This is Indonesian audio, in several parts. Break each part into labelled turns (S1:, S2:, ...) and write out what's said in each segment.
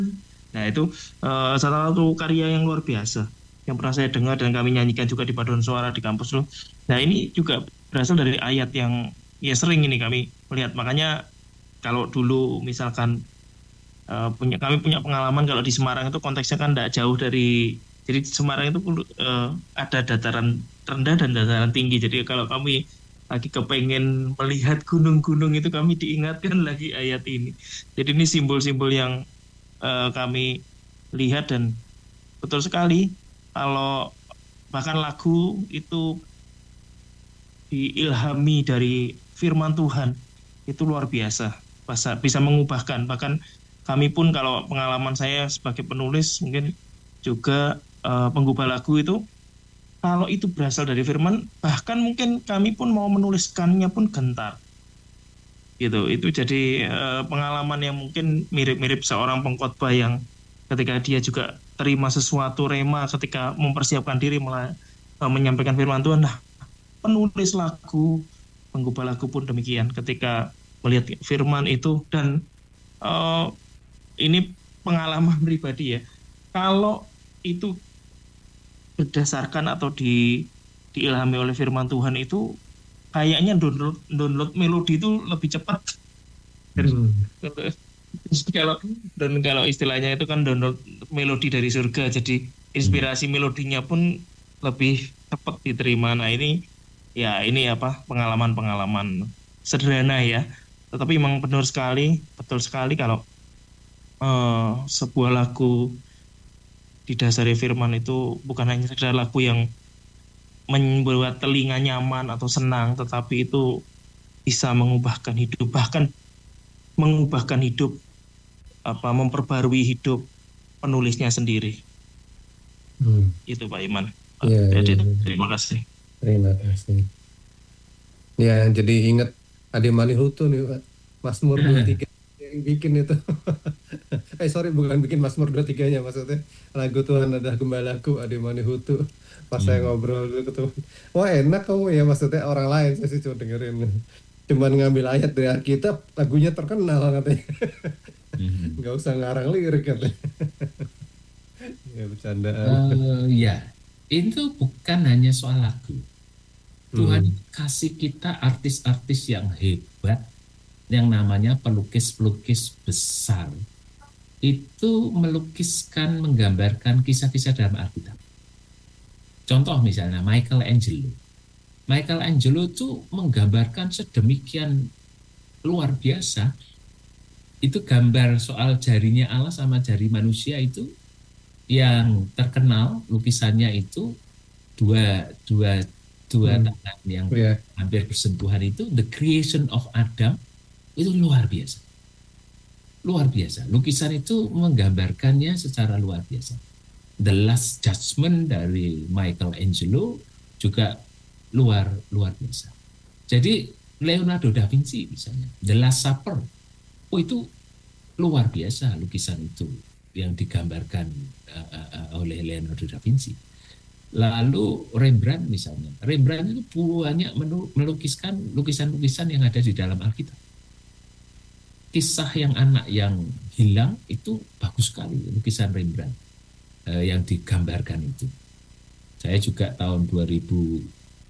S1: Nah itu salah satu karya yang luar biasa yang pernah saya dengar dan kami nyanyikan juga di paduan suara di kampus loh. Nah ini juga berasal dari ayat yang ya sering ini kami melihat. Makanya kalau dulu misalkan kami punya pengalaman kalau di Semarang itu konteksnya kan tidak jauh dari, jadi Semarang itu ada dataran rendah dan dataran tinggi. Jadi kalau kami lagi kepengen melihat gunung-gunung itu kami diingatkan lagi ayat ini. Jadi ini simbol-simbol yang kami lihat dan betul sekali kalau bahkan lagu itu diilhami dari firman Tuhan itu luar biasa, bisa mengubahkan. Bahkan kami pun kalau pengalaman saya sebagai penulis mungkin juga penggubah lagu itu, kalau itu berasal dari firman, bahkan mungkin kami pun mau menuliskannya pun gentar gitu. Itu jadi pengalaman yang mungkin mirip-mirip seorang pengkhotbah yang ketika dia juga terima sesuatu rema ketika mempersiapkan diri menyampaikan firman Tuhan. Nah, penulis lagu, penggubah lagu pun demikian ketika melihat firman itu. Dan eh, ini pengalaman pribadi ya. Kalau itu berdasarkan atau diilhami oleh firman Tuhan itu kayaknya download melodi itu lebih cepat.
S2: Hmm.
S1: kalau kalau istilahnya itu kan download melodi dari surga, jadi
S2: Hmm.
S1: inspirasi melodinya pun lebih cepat diterima. Nah ini ya ini apa pengalaman-pengalaman sederhana ya, tetapi memang benar sekali, betul sekali kalau sebuah lagu didasari firman itu bukan hanya sekedar lagu yang membuat telinga nyaman atau senang, tetapi itu bisa mengubahkan hidup, bahkan mengubahkan hidup, memperbarui hidup penulisnya sendiri.
S2: Hmm.
S1: Itu Pak Iman. Pak
S2: Ya, ya,
S1: Dedit,
S2: ya.
S1: terima kasih.
S2: Terima kasih. Ya, jadi ingat Ade Manihutu nih, Pak. Mazmur 23 yang bikin itu. Sorry, bukan bikin Mazmur 23-nya, maksudnya lagu Tuhan adalah Gembalaku, Ade Manihutu. Pas saya
S3: Hmm.
S2: ngobrol dulu ketemu, wah enak kamu ya, maksudnya orang lain, saya sih cuma dengerin. Cuman ngambil ayat dari Alkitab, lagunya terkenal katanya.
S3: Hmm.
S2: Nggak usah ngarang lirik katanya. Ya, bercandaan.
S3: Ya, itu bukan hanya soal lagu. Tuhan
S2: Hmm.
S3: kasih kita artis-artis yang hebat, yang namanya pelukis-pelukis besar. Itu melukiskan, menggambarkan kisah-kisah dalam Alkitab. Contoh misalnya Michelangelo. Michelangelo itu menggambarkan sedemikian luar biasa. Itu gambar soal jarinya Allah sama jari manusia itu yang terkenal lukisannya itu dua dua dua
S2: Hmm.
S3: tangan yang
S2: Ya.
S3: hampir bersentuhan itu, the creation of Adam, itu luar biasa. Luar biasa. Lukisan itu menggambarkannya secara luar biasa. The Last Judgment dari Michelangelo juga luar luar biasa. Jadi Leonardo da Vinci misalnya, The Last Supper, oh itu luar biasa lukisan itu yang digambarkan oleh Leonardo da Vinci. Lalu Rembrandt misalnya, Rembrandt itu banyak melukiskan lukisan-lukisan yang ada di dalam Alkitab. Kisah yang anak yang hilang itu bagus sekali lukisan Rembrandt yang digambarkan itu. Saya juga tahun 2000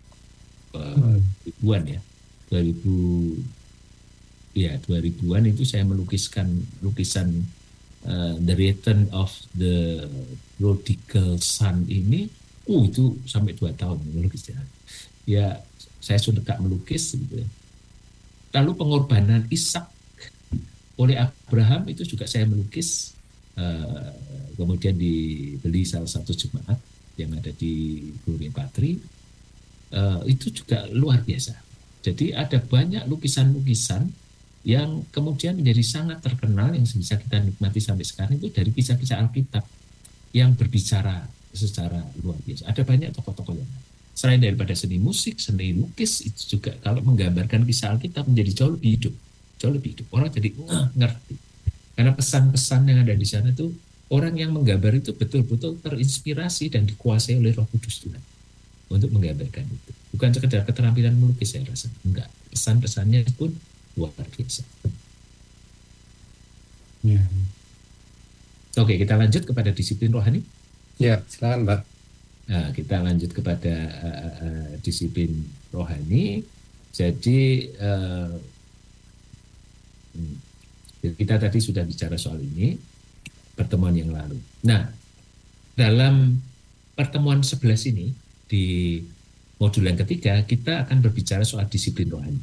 S3: ribuan ya, 2000 ya 2000-an itu saya melukiskan lukisan The Return of the Prodigal Son ini. Itu sampai 2 tahun melukisnya. Ya, saya suka melukis gitu ya. Lalu pengorbanan Ishak oleh Abraham itu juga saya melukis. Kemudian dibeli salah satu jemaat yang ada di Gloria Patri. Itu juga luar biasa. Jadi ada banyak lukisan-lukisan yang kemudian menjadi sangat terkenal yang bisa kita nikmati sampai sekarang itu dari kisah-kisah Alkitab yang berbicara secara luar biasa. Ada banyak tokoh-tokoh yang selain daripada seni musik, seni lukis itu juga kalau menggambarkan kisah Alkitab menjadi jauh lebih hidup, jauh lebih hidup. Orang jadi ngerti karena pesan-pesan yang ada di sana tuh orang yang menggambar itu betul-betul terinspirasi dan dikuasai oleh Roh Kudus Tuhan untuk menggambarkan itu. Bukan sekedar keterampilan melukis saya rasa, enggak. Pesan-pesannya pun luar biasa.
S2: Ya.
S3: Oke, kita lanjut kepada disiplin rohani.
S2: Ya, silakan Pak.
S3: Nah, kita lanjut kepada disiplin rohani. Jadi kita tadi sudah bicara soal ini pertemuan yang lalu. Nah, dalam pertemuan 11 ini di modul yang ketiga kita akan berbicara soal disiplin rohani.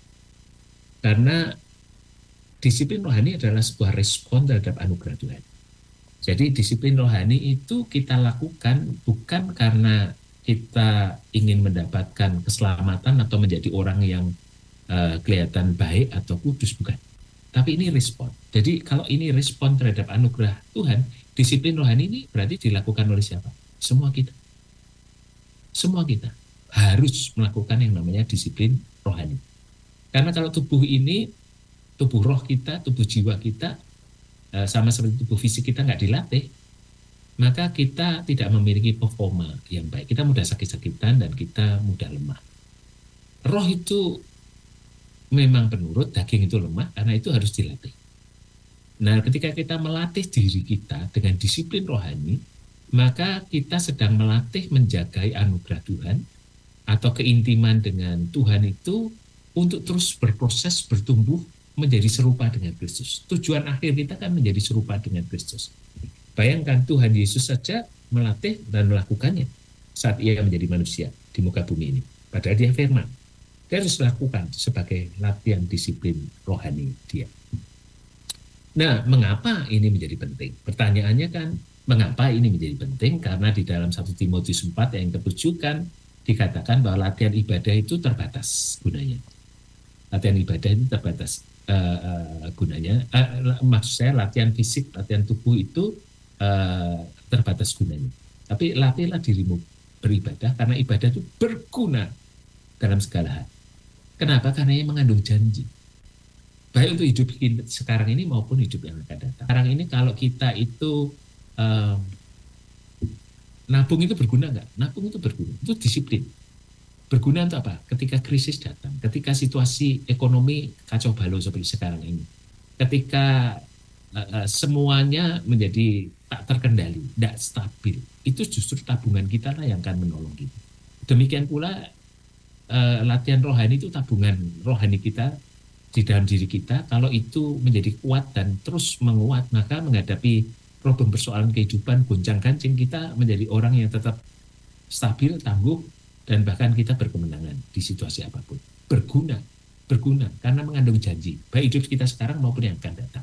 S3: Karena disiplin rohani adalah sebuah respon terhadap anugerah Tuhan. Jadi disiplin rohani itu kita lakukan bukan karena kita ingin mendapatkan keselamatan atau menjadi orang yang kelihatan baik atau kudus, bukan. Tapi ini respon. Jadi kalau ini respon terhadap anugerah Tuhan, disiplin rohani ini berarti dilakukan oleh siapa? Semua kita. Semua kita harus melakukan yang namanya disiplin rohani. Karena kalau tubuh ini, tubuh roh kita, tubuh jiwa kita, sama seperti tubuh fisik kita nggak dilatih, maka kita tidak memiliki performa yang baik. Kita mudah sakit-sakitan dan kita mudah lemah. Roh itu memang penurut, daging itu lemah, karena itu harus dilatih. Nah, ketika kita melatih diri kita dengan disiplin rohani, maka kita sedang melatih menjagai anugerah Tuhan atau keintiman dengan Tuhan itu untuk terus berproses, bertumbuh, menjadi serupa dengan Kristus. Tujuan akhir kita kan menjadi serupa dengan Kristus. Bayangkan Tuhan Yesus saja melatih dan melakukannya saat ia menjadi manusia di muka bumi ini. Padahal dia firman. Dia harus lakukan sebagai latihan disiplin rohani dia. Nah, mengapa ini menjadi penting? Pertanyaannya kan, mengapa ini menjadi penting? Karena di dalam 1 Timotius 4 yang ke-7 kan dikatakan bahwa latihan ibadah itu terbatas gunanya. Latihan ibadah itu terbatas gunanya. Maksud saya latihan fisik, latihan tubuh itu terbatas gunanya. Tapi latihlah dirimu beribadah, karena ibadah itu berguna dalam segala hal. Kenapa? Karena ia mengandung janji. Baik untuk hidup sekarang ini maupun hidup yang akan datang. Sekarang ini kalau kita itu nabung itu berguna nggak? Nabung itu berguna, itu disiplin. Berguna untuk apa? Ketika krisis datang, ketika situasi ekonomi kacau balau seperti sekarang ini, ketika semuanya menjadi tak terkendali, tidak stabil, itu justru tabungan kita lah yang akan menolong kita. Demikian pula latihan rohani itu tabungan rohani kita di dalam diri kita. Kalau itu menjadi kuat dan terus menguat, maka menghadapi problem persoalan kehidupan gonjang-ganjing, kita menjadi orang yang tetap stabil, tangguh, dan bahkan kita berkemenangan di situasi apapun. Berguna karena mengandung janji, baik hidup kita sekarang maupun yang akan datang.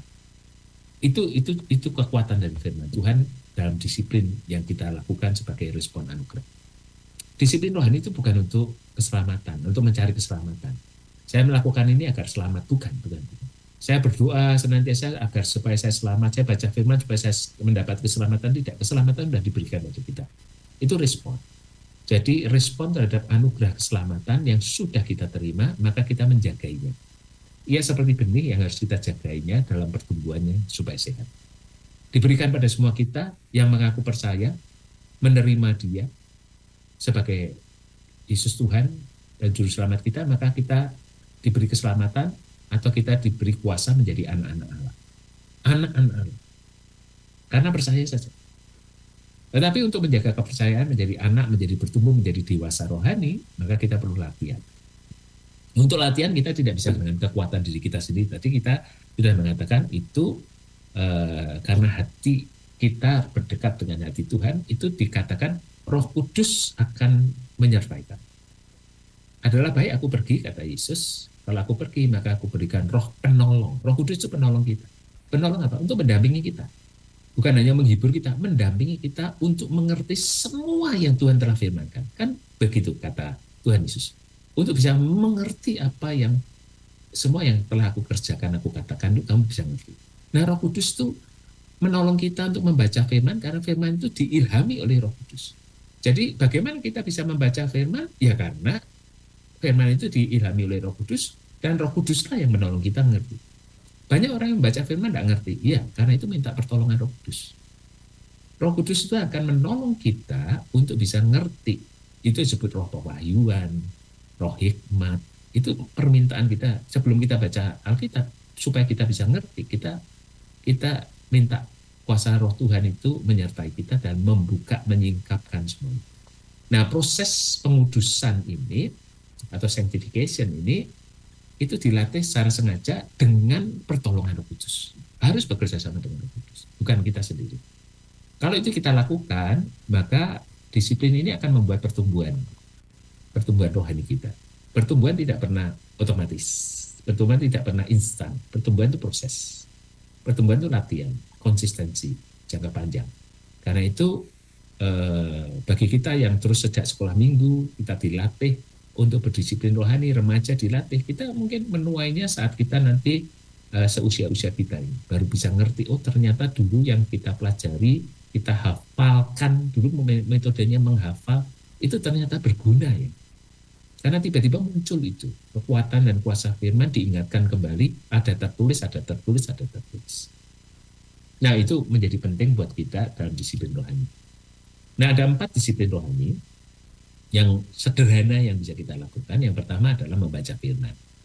S3: Itu kekuatan dari firman Tuhan dalam disiplin yang kita lakukan sebagai respon anugerah. Disiplin rohani itu bukan untuk keselamatan, untuk mencari keselamatan. Saya melakukan ini agar selamat, bukan. Saya berdoa senantiasa agar supaya saya selamat, saya baca firman supaya saya mendapat keselamatan, tidak. Keselamatan sudah diberikan bagi kita. Itu respon. Jadi respon terhadap anugerah keselamatan yang sudah kita terima, maka kita menjagainya. Ia seperti benih yang harus kita jagainya dalam pertumbuhannya supaya sehat. Diberikan pada semua kita yang mengaku percaya, menerima Dia sebagai Yesus Tuhan dan Juru Selamat kita, maka kita diberi keselamatan atau kita diberi kuasa menjadi anak-anak Allah. Anak-anak Allah. Karena percaya saja. Tetapi untuk menjaga kepercayaan, menjadi anak, menjadi bertumbuh, menjadi dewasa rohani, maka kita perlu latihan. Untuk latihan kita tidak bisa dengan kekuatan diri kita sendiri. Tadi kita sudah mengatakan itu karena hati kita berdekat dengan hati Tuhan, itu dikatakan Roh Kudus akan menyertai kita. Adalah baik aku pergi, kata Yesus. Kalau aku pergi, maka aku berikan roh penolong. Roh Kudus itu penolong kita. Penolong apa? Untuk mendampingi kita. Bukan hanya menghibur kita, mendampingi kita untuk mengerti semua yang Tuhan telah firmankan. Kan begitu kata Tuhan Yesus. Untuk bisa mengerti apa yang semua yang telah aku kerjakan, aku katakan, itu kamu bisa mengerti. Nah, Roh Kudus itu menolong kita untuk membaca firman, karena firman itu diilhami oleh Roh Kudus. Jadi bagaimana kita bisa membaca firman? Ya karena firman itu diilhami oleh Roh Kudus, dan Roh Kuduslah yang menolong kita mengerti. Banyak orang yang membaca firman tidak ngerti. Iya, karena itu minta pertolongan Roh Kudus. Roh Kudus itu akan menolong kita untuk bisa ngerti. Itu disebut roh pewahyuan, roh hikmat. Itu permintaan kita sebelum kita baca Alkitab supaya kita bisa ngerti. Kita minta kuasa roh Tuhan itu menyertai kita dan membuka, menyingkapkan semua. Nah, proses pengudusan ini atau sanctification ini itu dilatih secara sengaja dengan pertolongan Roh Kudus. Harus bekerja sama dengan Roh Kudus, bukan kita sendiri. Kalau itu kita lakukan, maka disiplin ini akan membuat pertumbuhan rohani kita. Pertumbuhan tidak pernah otomatis, pertumbuhan tidak pernah instan, pertumbuhan itu proses, pertumbuhan itu latihan, konsistensi, jangka panjang. Karena itu bagi kita yang terus sejak sekolah minggu, kita dilatih untuk berdisiplin rohani, remaja dilatih, kita mungkin menuainya saat kita nanti seusia-usia kita ini, baru bisa ngerti, oh ternyata dulu yang kita pelajari, kita hafalkan, dulu metodenya menghafal, itu ternyata berguna ya. Karena tiba-tiba muncul itu, kekuatan dan kuasa firman diingatkan kembali, ada tertulis. Nah, itu menjadi penting buat kita dalam disiplin rohani. Nah, ada 4 disiplin rohani yang sederhana yang bisa kita lakukan. Yang pertama adalah membaca firman.